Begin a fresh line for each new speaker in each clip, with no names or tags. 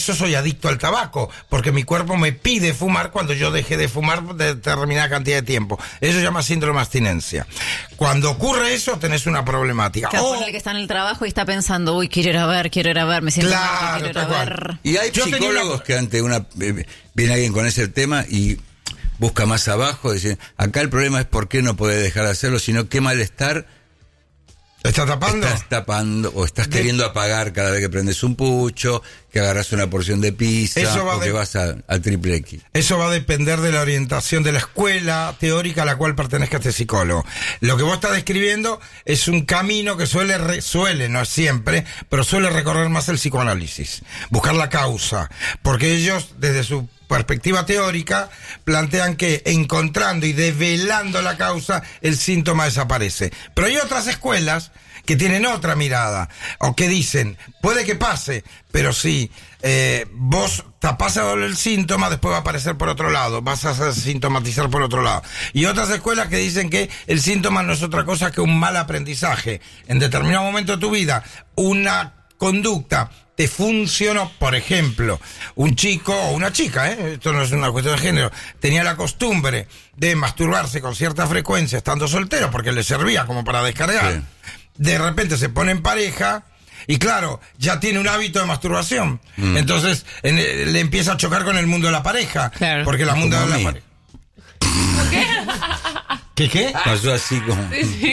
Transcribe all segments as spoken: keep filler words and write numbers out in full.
Yo soy adicto al tabaco, porque mi cuerpo me pide fumar cuando yo dejé de fumar de determinada cantidad de tiempo. Eso se llama síndrome de abstinencia. Cuando ocurre eso, tenés una problemática.
Claro,
O,
el que está en el trabajo y está pensando, uy, quiero ir a ver, quiero ir a ver, me siento
Claro,
mal, quiero ir
tal
a
cual.
ver.
Y hay
Yo tenía
psicólogos
una-
que ante una... eh, viene alguien con ese tema y busca más abajo, dice, acá el problema es por qué no podés dejar de hacerlo, sino qué malestar
¿está tapando?
estás tapando o estás
De-
queriendo apagar cada vez que prendes un pucho, que agarras una porción de pizza
Eso va
o
de-
que vas a- al triple X.
Eso va a depender de la orientación de la escuela teórica a la cual pertenezca este psicólogo. Lo que vos estás describiendo es un camino que suele, re- suele, no es siempre, pero suele recorrer más el psicoanálisis. Buscar la causa. Porque ellos, desde su perspectiva teórica, plantean que encontrando y develando la causa, el síntoma desaparece. Pero hay otras escuelas que tienen otra mirada, o que dicen, puede que pase, pero si eh, vos tapás el síntoma, después va a aparecer por otro lado, vas a sintomatizar por otro lado. Y otras escuelas que dicen que el síntoma no es otra cosa que un mal aprendizaje. En determinado momento de tu vida, una conducta te funcionó, por ejemplo, un chico o una chica, ¿eh? Esto no es una cuestión de género, tenía la costumbre de masturbarse con cierta frecuencia estando soltero porque le servía como para descargar.
Sí.
De repente se pone en pareja y claro, ya tiene un hábito de masturbación.
Mm.
Entonces en- eh, le empieza a chocar con el mundo de la pareja.
Claro.
Porque el mundo
Como
de
a
la
mí.
pareja. ¿Qué qué?
Pasó así como...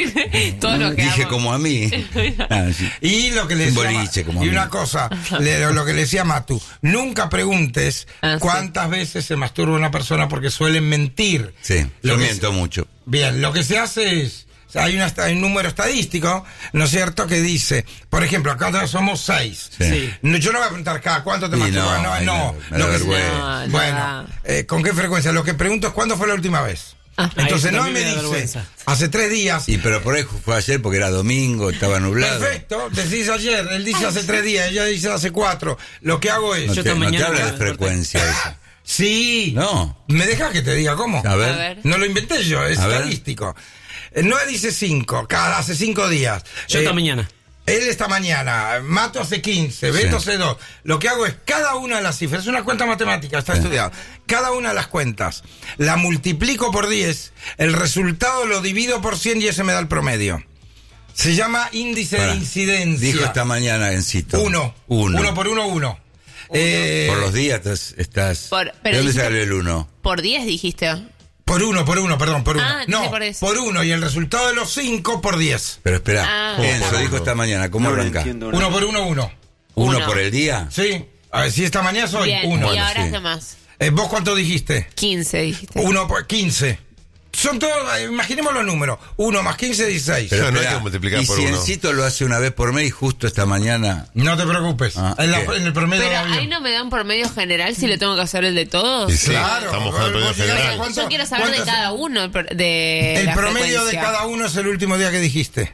Todo lo que
Dije
amo.
como a mí. Ah, sí.
Y lo que le
Un
decía,
boliche, como a
y
mí.
una cosa, le- lo que le decía Matu, nunca preguntes
Ah, sí.
cuántas veces se masturba una persona porque suelen mentir.
Sí,
Lo
yo
que
miento
se-
mucho.
Bien, lo que se hace es, o sea, hay, una, hay un número estadístico, ¿no es cierto?, que dice, por ejemplo, acá somos seis.
Sí.
Sí.
No, yo no voy a preguntar cada cuánto te
Y
masturbas,
no,
no,
ay,
no.
me- me
Lo
da
que-
vergüenza.
No,
bueno,
nada.
eh, ¿con qué frecuencia? Lo que pregunto es cuándo fue la última vez.
Ah,
Entonces
eso
no
también
me
me da
dice,
vergüenza.
hace tres días.
Y pero por ahí fue ayer porque era domingo, estaba nublado.
Perfecto, decís ayer, él dice hace tres días, ella dice hace cuatro. Lo que hago es...
No
Yo
te,
esta
no te
mañana
habla
me
de frecuencia eso.
Sí.
No.
¿Me dejas que te diga cómo?
A ver.
A ver.
No lo inventé yo, es
A ver.
estadístico. Eh, No dice cinco, cada hace cinco días.
Yo
Eh,
esta mañana.
Él esta mañana, Mato hace quince, Beto
Sí.
hace dos. Lo que hago es cada una de las cifras, es una cuenta matemática, está
Sí.
estudiado. Cada una de las cuentas la multiplico por diez, el resultado lo divido por cien y ese me da el promedio. Se llama índice
Pará.
de incidencia.
Dijo esta mañana Encito.
Uno.
Uno.
Uno por uno, uno. Eh,
Por los días estás... estás
Por-
¿De
pero
dónde
dijiste-
sale el uno?
Por diez dijiste.
Por uno, por uno, perdón, por uno.
Ah,
no,
dice por diez.
por uno y el resultado de los cinco por diez.
Pero espera,
Ah.
Enzo
Oh,
dijo esta mañana, ¿cómo
No lo
arranca?
entiendo
Uno
nada.
por uno, uno.
¿Uno
Uno.
por el día?
Sí. A ver, si esta mañana soy
Bien,
uno.
y
Bueno,
ahora
sí.
hace más.
Eh, ¿Vos cuánto dijiste?
quince dijiste.
Uno por quince. Son todos, eh, imaginemos los números. Uno más quince, dieciséis.
Pero
Ya, no hay
espera,
que multiplicar
y
por
si
uno.
Encito lo hace una vez por mes y justo esta mañana...
No te preocupes.
Ah,
en, la-
¿qué?
en el promedio
Pero
va bien.
ahí no me dan por medio general si le tengo que hacer el de todos.
Y sí,
Claro,
estamos con el promedio
vos llegás a
general.
cuánto-
Yo quiero saber de
cuánto es-
cada uno el pro- de
El
la
promedio de
frecuencia.
cada uno es el último día que dijiste.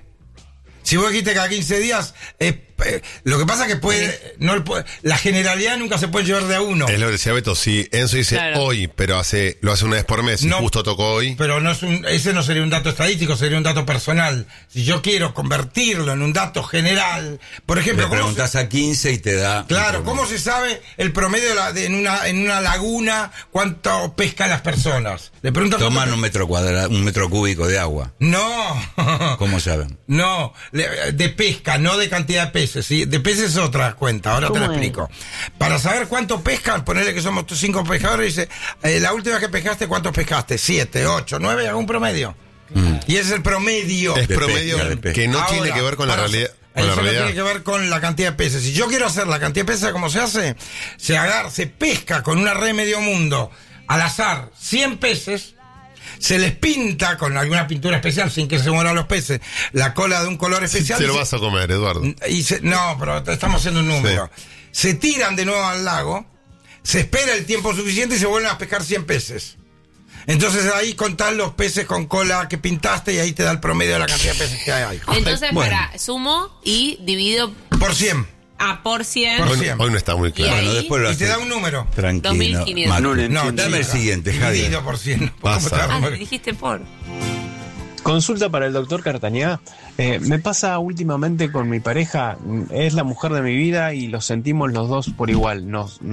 Si vos dijiste cada quince días, eh, eh, lo que pasa es que puede, no, el pu- la generalidad nunca se puede llevar de a uno.
Es lo que decía Beto, si Enzo dice
Claro.
hoy, pero hace lo hace una vez por mes y
No.
justo tocó hoy,
Pero no es un, ese no sería un dato estadístico, sería un dato personal. Si yo quiero convertirlo en un dato general, por ejemplo,
Le
¿cómo se-
preguntas a quince y te da...
claro,
un
¿cómo se sabe el promedio de la- de- en, una, en una laguna cuánto pescan las personas? Le pregunto
Toman
cuánto-
un metro cuadrado, un metro cúbico de agua.
No.
¿Cómo saben?
No, le- de pesca, no de cantidad de peces. ¿sí? De peces es otra cuenta, ahora te la explico. Para saber cuánto pescan, ponerle que somos cinco pescadores, dice, eh, la última vez que pescaste, ¿cuántos pescaste? Siete, ocho, nueve, algún promedio. Y ese es el promedio.
es
de
promedio
pesca, de pesca.
que no
Ahora,
tiene que ver con la
para-
realidad. Con
Eso
la
no
realidad.
tiene que ver con la cantidad de peces. Si yo quiero hacer la cantidad de peces, ¿cómo se hace? Se agarra, se pesca con una red medio mundo, al azar, cien peces, se les pinta con alguna pintura especial, sin que se mueran los peces, la cola de un color especial.
Se
y
lo
se-
vas a comer, Eduardo.
y se- no, pero estamos haciendo un número. Se tiran de nuevo al lago, se espera el tiempo suficiente y se vuelven a pescar cien peces. Entonces ahí contás los peces con cola que pintaste y ahí te da el promedio de la cantidad de peces que hay ahí.
Entonces,
Bueno.
para, sumo y divido
Por cien.
a por cien.
Por
Hoy,
cien.
hoy no está muy
Y
claro.
ahí-
Bueno, después lo
Y te
haces.
da un número.
Tranquilo.
dos mil quinientos.
Matu.
No le
No,
entiendo.
Dame el
chica.
siguiente, Javier.
Dividido por cien.
Pasa.
Ah, dijiste por.
Consulta para el doctor Cartañá. Eh, me pasa últimamente con mi pareja, es la mujer de mi vida y lo sentimos los dos por igual. Nos,